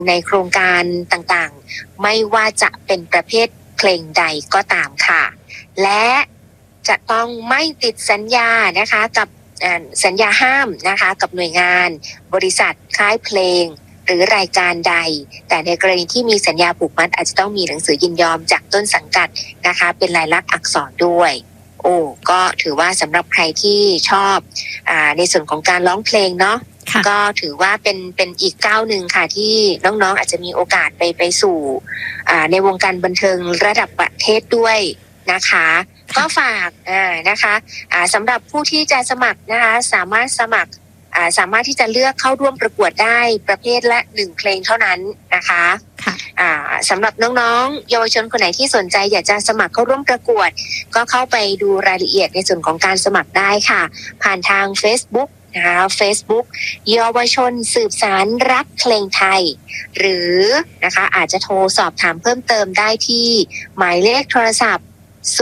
ในโครงการต่างๆไม่ว่าจะเป็นประเภทเพลงใดก็ตามค่ะและจะต้องไม่ติดสัญญานะคะกับสัญญาห้ามนะคะกับหน่วยงานบริษัทค่ายเพลงหรือรายการใดแต่ในกรณีที่มีสัญญาผูกมัดอาจจะต้องมีหนังสือยินยอมจากต้นสังกัดนะคะเป็นลายลักษณ์อักษรด้วยก็ถือว่าสำหรับใครที่ชอบในส่วนของการร้องเพลงเนาะก็ถือว่าเป็นอีกก้าวหนึ่งค่ะที่น้องๆอาจจะมีโอกาสไปสู่ในวงการบันเทิงระดับประเทศด้วยนะคะก็ฝากนะคะสำหรับผู้ที่จะสมัครนะคะสามารถที่จะเลือกเข้าร่วมประกวดได้ประเภทละ1เพลงเท่านั้นนะคะสำหรับน้องๆเยาวชนคนไหนที่สนใจอยากจะสมัครเข้าร่วมประกวดก็เข้าไปดูรายละเอียดในส่วนของการสมัครได้ค่ะผ่านทาง Facebook นะคะ Facebook เยาวชนสืบสานรักเพลงไทยหรือนะคะอาจจะโทรสอบถามเพิ่มเติมได้ที่หมายเลขโทรศัพท์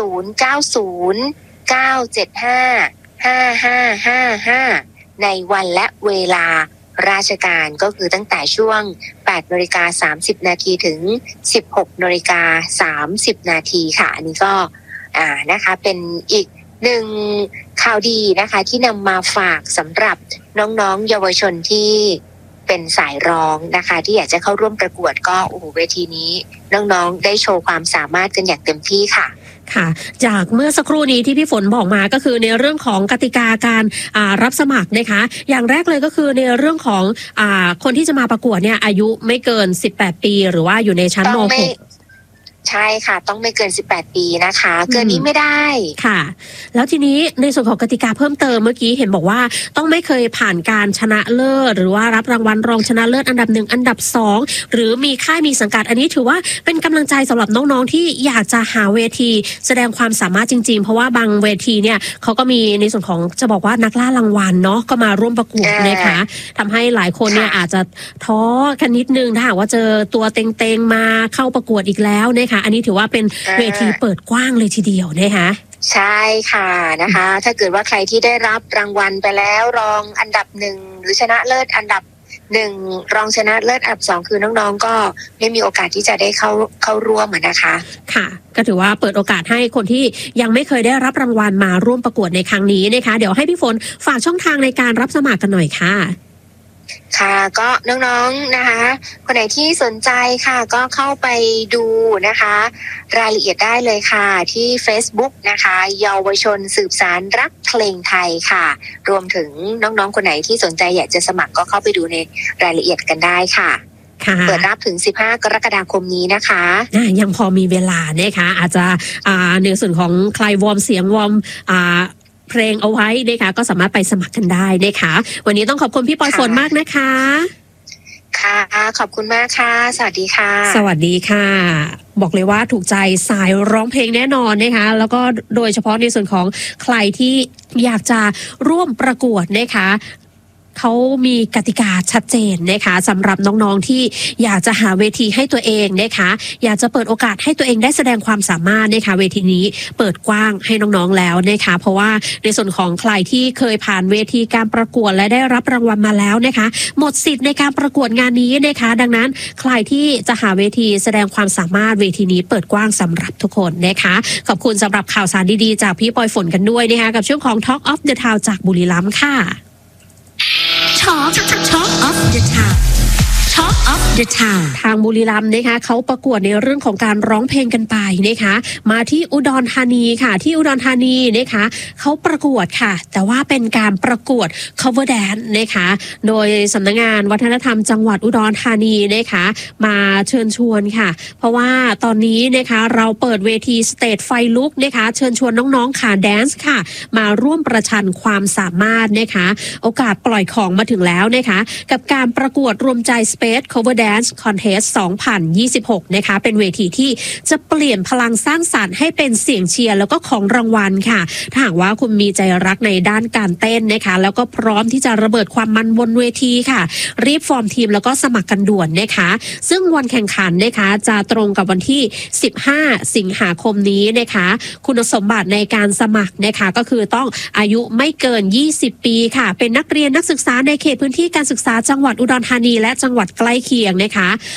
0909755555ในวันและเวลาราชการก็คือตั้งแต่ช่วง 8:30 น.ถึง 16:30 น.ค่ะอันนี้ก็นะคะเป็นอีกหนึ่งข่าวดีนะคะที่นำมาฝากสำหรับน้องๆเยาวชนที่เป็นสายร้องนะคะที่อยากจะเข้าร่วมประกวดก็เวทีนี้น้องๆได้โชว์ความสามารถกันอย่างเต็มที่ค่ะค่ะจากเมื่อสักครู่นี้ที่พี่ฝนบอกมาก็คือในเรื่องของกติกาการรับสมัครนะคะอย่างแรกเลยก็คือในเรื่องของคนที่จะมาประกวดเนี่ยอายุไม่เกิน18ปีหรือว่าอยู่ในชั้นม.6 ใช่ค่ะต้องไม่เกิน18ปีนะคะเกินนี้ไม่ได้ค่ะแล้วทีนี้ในส่วนของกติกาเพิ่มเติมเมื่อกี้เห็นบอกว่าต้องไม่เคยผ่านการชนะเลิศหรือว่ารับรางวัลรองชนะเลิศอันดับ1อันดับ2หรือมีค่ายมีสังกัดอันนี้ถือว่าเป็นกำลังใจสำหรับน้องๆที่อยากจะหาเวทีแสดงความสามารถจริงๆเพราะว่าบางเวทีเนี่ยเขาก็มีในส่วนของจะบอกว่านักล่ารางวัลเนาะก็มาร่วมประกวดนะคะทำให้หลายคนเนี่ยอาจจะท้อกันนิดนึงถ้าหากว่าเจอตัวเต็งๆมาเข้าประกวดอีกแล้วนะคะอันนี้ถือว่าเป็นเวทีเปิดกว้างเลยทีเดียวนะคะใช่ค่ะนะคะถ้าเกิดว่าใครที่ได้รับรางวัลไปแล้วรองอันดับ1หรือชนะเลิศอันดับ1รองชนะเลิศอันดับ2คือน้องๆก็ไม่มีโอกาสที่จะได้เข้าร่วมนะคะค่ะก็ถือว่าเปิดโอกาสให้คนที่ยังไม่เคยได้รับรางวัลมาร่วมประกวดในครั้งนี้นะคะเดี๋ยวให้พี่ฝนฝากช่องทางในการรับสมัครกันหน่อยค่ะค่ะก็น้องๆนะคะคนไหนที่สนใจค่ะก็เข้าไปดูนะคะรายละเอียดได้เลยค่ะที่ Facebook นะคะเยาวชนสืบสานรักเพลงไทยค่ะรวมถึงน้องๆคนไหนที่สนใจอยากจะสมัครก็เข้าไปดูในรายละเอียดกันได้ค่ะเปิดรับถึง15กรกฎาคมนี้นะคะยังพอมีเวลานะคะอาจจะในส่วนของใครวอร์มเสียงวอร์มเพลงเอาไว้นะคะก็สามารถไปสมัครกันได้นะคะวันนี้ต้องขอบคุณพี่ปอยฝนมากนะคะค่ะขอบคุณมากค่ะสวัสดีค่ะสวัสดีค่ะบอกเลยว่าถูกใจสายร้องเพลงแน่นอนนะคะแล้วก็โดยเฉพาะในส่วนของใครที่อยากจะร่วมประกวดนะคะเขามีกติกาชัดเจนนะคะสำหรับน้องๆที่อยากจะหาเวทีให้ตัวเองนะคะอยากจะเปิดโอกาสให้ตัวเองได้แสดงความสามารถนะคะเวทีนี้เปิดกว้างให้น้องๆแล้วนะคะเพราะว่าในส่วนของใครที่เคยผ่านเวทีการประกวดและได้รับรางวัลมาแล้วนะคะหมดสิทธิ์ในการประกวดงานนี้นะคะดังนั้นใครที่จะหาเวทีแสดงความสามารถเวทีนี้เปิดกว้างสำหรับทุกคนนะคะขอบคุณสำหรับข่าวสารดีๆจากพี่ปอยฝนกันด้วยนะคะกับช่วงของ Talk of the Town จากบุรีรัมย์ค่ะTalk of the Town Talk of the Town ทางบุรีรัมย์นะคะเขาประกวดในเรื่องของการร้องเพลงกันไปนะคะมาที่อุดรธานีค่ะที่อุดรธานีนะคะเขาประกวดค่ะแต่ว่าเป็นการประกวด cover dance นะคะโดยสำนักงานวัฒนธรรมจังหวัดอุดรธานีนะคะมาเชิญชวนค่ะเพราะว่าตอนนี้นะคะเราเปิดเวทีสเตจไฟลุกนะคะเชิญชวนน้องๆค่ะแดนซ์ค่ะมาร่วมประชันความสามารถนะคะโอกาสปล่อยของมาถึงแล้วนะคะกับการประกวดรวมใจ Space Cover Dance Contest 2026 นะคะเป็นเวทีที่จะเปลี่ยนพลังสร้างสรรค์ให้เป็นเสียงเชียร์แล้วก็ของรางวัลค่ะถ้าหากว่าคุณมีใจรักในด้านการเต้นนะคะแล้วก็พร้อมที่จะระเบิดความมันบนเวทีค่ะรีบฟอร์มทีมแล้วก็สมัครกันด่วนนะคะซึ่งวันแข่งขันนะคะจะตรงกับวันที่15สิงหาคมนี้นะคะคุณสมบัติในการสมัครนะคะก็คือต้องอายุไม่เกิน20ปีค่ะเป็นนักเรียนนักศึกษาในเขตพื้นที่การศึกษาจังหวัดอุดรธานีและจังหวัดใกล้เคียงนะคะ